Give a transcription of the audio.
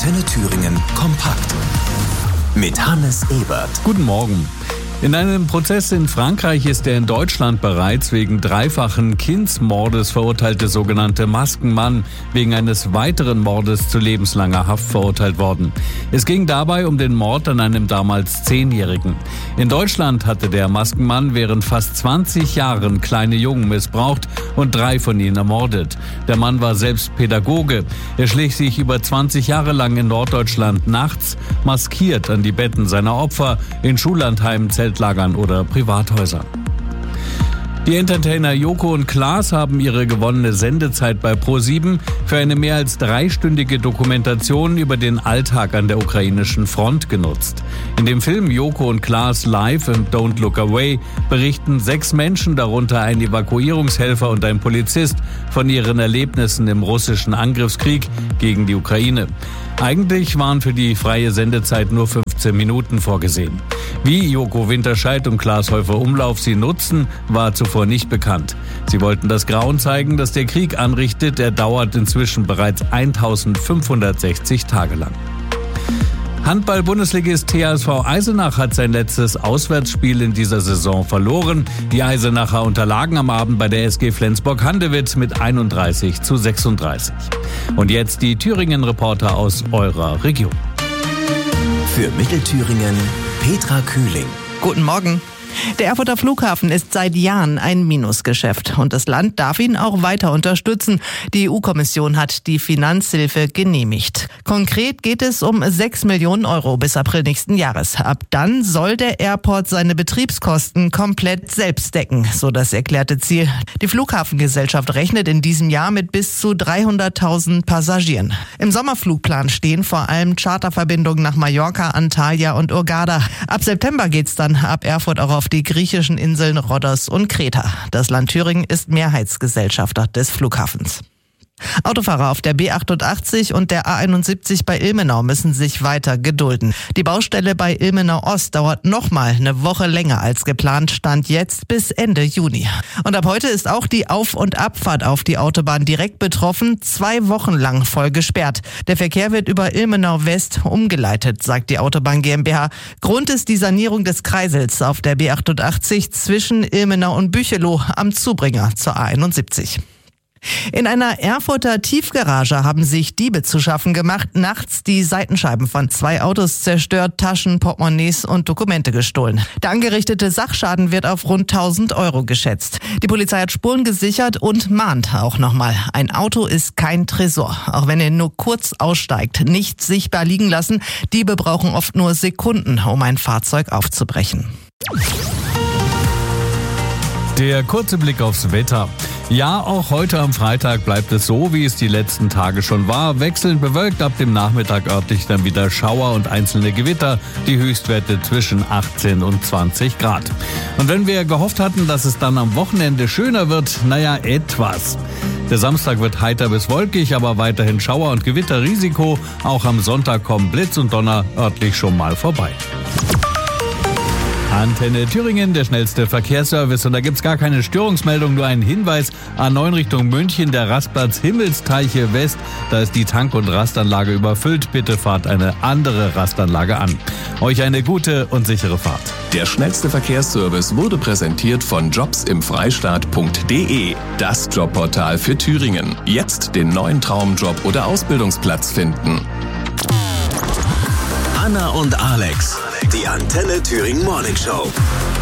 Antenne Thüringen kompakt. Mit Hannes Ebert. Guten Morgen. In einem Prozess in Frankreich ist der in Deutschland bereits wegen dreifachen Kindsmordes verurteilte sogenannte Maskenmann wegen eines weiteren Mordes zu lebenslanger Haft verurteilt worden. Es ging dabei um den Mord an einem damals 10-Jährigen. In Deutschland hatte der Maskenmann während fast 20 Jahren kleine Jungen missbraucht und 3 von ihnen ermordet. Der Mann war selbst Pädagoge. Er schlich sich über 20 Jahre lang in Norddeutschland nachts maskiert an die Betten seiner Opfer in Schullandheimen, Zeltlagern oder Privathäusern. Die Entertainer Joko und Klaas haben ihre gewonnene Sendezeit bei ProSieben für eine mehr als 3-stündige Dokumentation über den Alltag an der ukrainischen Front genutzt. In dem Film Joko und Klaas Live and Don't Look Away berichten 6 Menschen, darunter ein Evakuierungshelfer und ein Polizist, von ihren Erlebnissen im russischen Angriffskrieg gegen die Ukraine. Eigentlich waren für die freie Sendezeit nur 15 Minuten vorgesehen. Wie Joko Winterscheid und Klaas Häufer-Umlauf sie nutzen, war zuvor nicht bekannt. Sie wollten das Grauen zeigen, das der Krieg anrichtet. Er dauert inzwischen bereits 1560 Tage lang. Handball-Bundesligist THSV Eisenach hat sein letztes Auswärtsspiel in dieser Saison verloren. Die Eisenacher unterlagen am Abend bei der SG Flensburg-Handewitt mit 31:36. Und jetzt die Thüringen-Reporter aus eurer Region. Für Mittelthüringen Petra Kühling. Guten Morgen. Der Erfurter Flughafen ist seit Jahren ein Minusgeschäft und das Land darf ihn auch weiter unterstützen. Die EU-Kommission hat die Finanzhilfe genehmigt. Konkret geht es um 6 Millionen Euro bis April nächsten Jahres. Ab dann soll der Airport seine Betriebskosten komplett selbst decken, so das erklärte Ziel. Die Flughafengesellschaft rechnet in diesem Jahr mit bis zu 300.000 Passagieren. Im Sommerflugplan stehen vor allem Charterverbindungen nach Mallorca, Antalya und Hurghada. Ab September geht's dann ab Erfurt auch auf die griechischen Inseln Rhodos und Kreta. Das Land Thüringen ist Mehrheitsgesellschafter des Flughafens. Autofahrer auf der B88 und der A71 bei Ilmenau müssen sich weiter gedulden. Die Baustelle bei Ilmenau Ost dauert nochmal eine Woche länger als geplant, stand jetzt bis Ende Juni. Und ab heute ist auch die Auf- und Abfahrt auf die Autobahn direkt betroffen, 2 Wochen lang voll gesperrt. Der Verkehr wird über Ilmenau West umgeleitet, sagt die Autobahn GmbH. Grund ist die Sanierung des Kreisels auf der B88 zwischen Ilmenau und Büchelow am Zubringer zur A71. In einer Erfurter Tiefgarage haben sich Diebe zu schaffen gemacht, nachts die Seitenscheiben von 2 Autos zerstört, Taschen, Portemonnaies und Dokumente gestohlen. Der angerichtete Sachschaden wird auf rund 1.000 Euro geschätzt. Die Polizei hat Spuren gesichert und mahnt auch nochmal. Ein Auto ist kein Tresor, auch wenn er nur kurz aussteigt. Nicht sichtbar liegen lassen. Diebe brauchen oft nur Sekunden, um ein Fahrzeug aufzubrechen. Der kurze Blick aufs Wetter. Ja, auch heute am Freitag bleibt es so, wie es die letzten Tage schon war. Wechselnd bewölkt, ab dem Nachmittag örtlich dann wieder Schauer und einzelne Gewitter. Die Höchstwerte zwischen 18 und 20 Grad. Und wenn wir gehofft hatten, dass es dann am Wochenende schöner wird, etwas. Der Samstag wird heiter bis wolkig, aber weiterhin Schauer- und Gewitterrisiko. Auch am Sonntag kommen Blitz und Donner örtlich schon mal vorbei. Antenne Thüringen, der schnellste Verkehrsservice. Und da gibt's gar keine Störungsmeldung, nur einen Hinweis. A9 Richtung München, der Rastplatz Himmelsteiche West. Da ist die Tank- und Rastanlage überfüllt. Bitte fahrt eine andere Rastanlage an. Euch eine gute und sichere Fahrt. Der schnellste Verkehrsservice wurde präsentiert von jobsimfreistaat.de. Das Jobportal für Thüringen. Jetzt den neuen Traumjob oder Ausbildungsplatz finden. Anna und Alex. Die Antenne Thüringen Morning Show.